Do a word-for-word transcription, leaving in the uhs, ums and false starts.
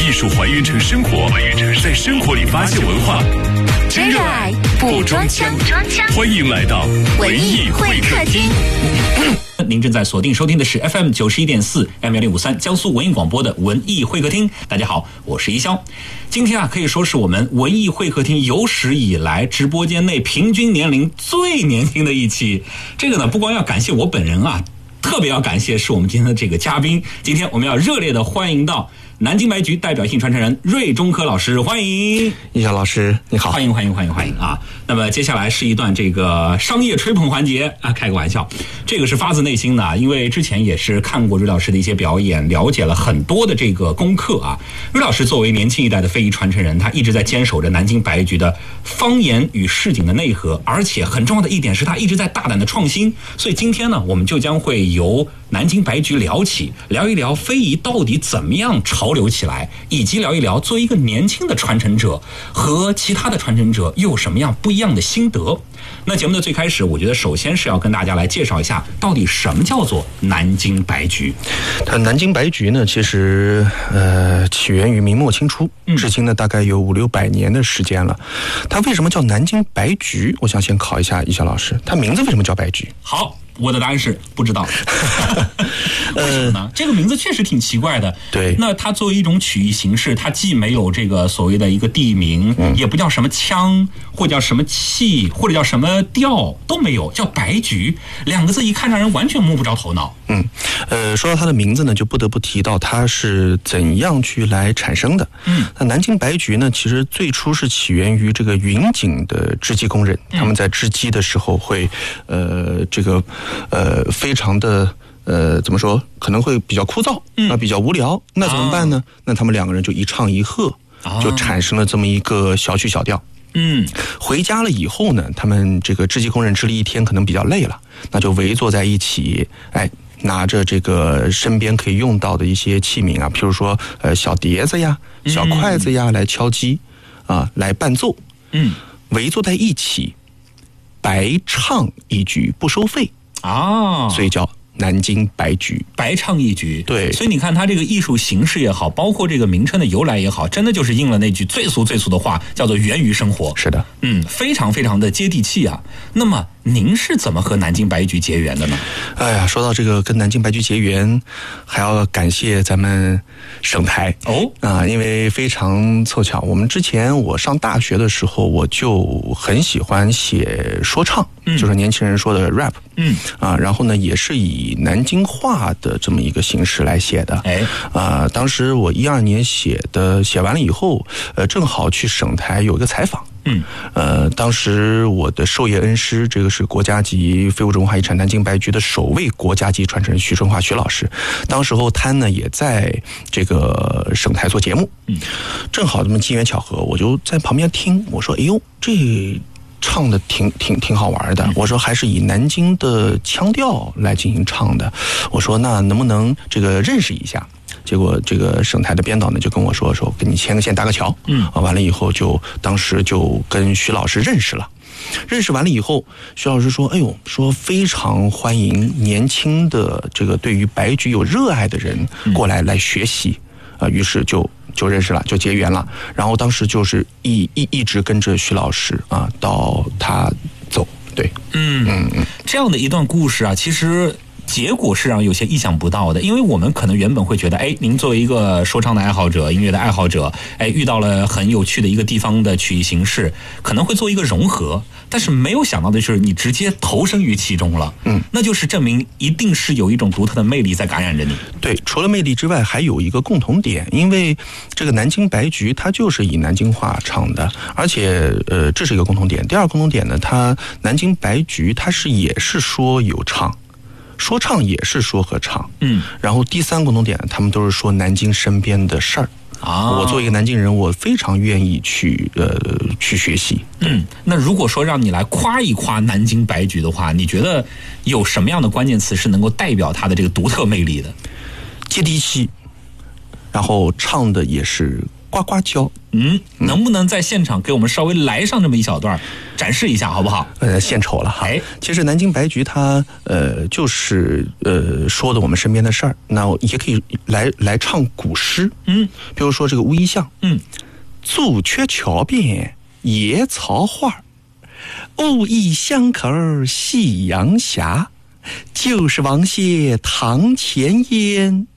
艺术还原成生活，在生活里发现文化， 真热爱不装腔。 欢迎来到文艺会客厅。 您正在锁定收听的是 F M 九十一点四 M 幺零五三江苏文艺广播的文艺会客厅。大家好，我是一潇。今天啊，可以说是我们文艺会客厅有史以来直播间内平均年龄最年轻的一期。这个呢，不光要感谢我本人啊，特别要感谢是我们今天的这个嘉宾。今天我们要热烈的欢迎到南京白菊代表性传承人瑞中科老师，欢迎一小老师，你好， 欢迎欢迎欢迎欢迎啊！那么接下来是一段这个商业吹捧环节啊，开个玩笑，这个是发自内心的啊，因为之前也是看过瑞老师的一些表演，了解了很多的这个功课啊。瑞老师作为年轻一代的非遗传承人，他一直在坚守着南京白菊的方言与市井的内核，而且很重要的一点是他一直在大胆的创新。所以今天呢，我们就将会由南京白菊聊起，聊一聊非遗到底怎么样潮流起来，以及聊一聊作为一个年轻的传承者和其他的传承者又有什么样不一样的心得。那节目的最开始，我觉得首先是要跟大家来介绍一下到底什么叫做南京白菊。 它南京白菊呢，其实呃起源于明末清初，至今呢大概有五六百年的时间了。它为什么叫南京白菊？我想先考一下一小老师，它名字为什么叫白菊？ 好，我的答案是不知道。为什么呢？这个名字确实挺奇怪的。 对， 那它作为一种曲艺形式，它既没有这个所谓的一个地名，嗯、也不叫什么腔，或者叫什么气，或者叫什么调，都没有，叫白菊两个字，一看让人完全摸不着头脑。 嗯，呃，说到它的名字呢，就不得不提到它是怎样去来产生的。嗯，那南京白菊呢，其实最初是起源于这个云锦的织机工人，他们在织机的时候会，呃，这个，呃，非常的。呃，怎么说？可能会比较枯燥，嗯，啊，比较无聊，那怎么办呢？啊、那他们两个人就一唱一和，啊、就产生了这么一个小曲小调。嗯，回家了以后呢，他们这个织机工人织了一天，可能比较累了，那就围坐在一起，哎，拿着这个身边可以用到的一些器皿啊，譬如说呃小碟子呀、小筷子呀，嗯、来敲击，啊，来伴奏。嗯，围坐在一起，白唱一局不收费啊，所以叫南京白菊， 白唱一局。 对， 所以你看它这个艺术形式也好，包括这个名称的由来也好，真的就是应了那句最俗最俗的话，叫做源于生活。 是的， 嗯，非常非常的接地气啊。那么您是怎么和南京白菊结缘的呢？ 哎呀，说到这个跟南京白菊结缘，还要感谢咱们省台哦啊，因为非常凑巧，我们之前我上大学的时候，我就很喜欢写说唱，嗯、就是年轻人说的 rap， 嗯啊，然后呢也是以南京话的这么一个形式来写的，哎啊，当时我一二年写的，写完了以后，呃，正好去省台有一个采访。嗯，呃，当时我的授业恩师，这个是国家级非物质文化遗产南京白菊的首位国家级传承人徐春华徐老师，当时候他呢也在这个省台做节目，嗯，正好这么机缘巧合，我就在旁边听，我说，哎呦，这唱的挺挺挺好玩的，我说还是以南京的腔调来进行唱的，我说那能不能这个认识一下？结果这个省台的编导呢就跟我说说跟你牵个线搭个桥，嗯，啊，完了以后就当时就跟徐老师认识了，认识完了以后，徐老师说，哎呦，说非常欢迎年轻的这个对于白菊有热爱的人过来来学习，啊，于是就就认识了，就结缘了，然后当时就是一一一直跟着徐老师啊到他走，对， 嗯嗯嗯，这样的一段故事啊，其实。结果是让有些意想不到的，因为我们可能原本会觉得，哎，您作为一个说唱的爱好者、音乐的爱好者，哎，遇到了很有趣的一个地方的曲艺形式，可能会做一个融合，但是没有想到的就是你直接投身于其中了，嗯，那就是证明一定是有一种独特的魅力在感染着你。 对，除了魅力之外，还有一个共同点，因为这个南京白菊它就是以南京话唱的，而且呃，这是一个共同点。第二个共同点呢，它南京白菊它是也是说有唱。说唱也是说和唱，嗯，然后第三共同点，他们都是说南京身边的事儿啊。我作为一个南京人，我非常愿意去呃去学习。 嗯，那如果说让你来夸一夸南京白菊的话，你觉得有什么样的关键词是能够代表它的这个独特魅力的？ 接地气，然后唱的也是呱呱叫。 嗯，能不能在现场给我们稍微来上这么一小段？ 展示一下好不好？ 呃，献丑了哈。 哎， 其实南京白菊它呃就是呃说的我们身边的事儿，那也可以来来唱古诗。 嗯， 比如说这个乌衣巷。 嗯， 朱雀桥边野草花，乌衣巷口夕阳下，旧时王谢堂前燕，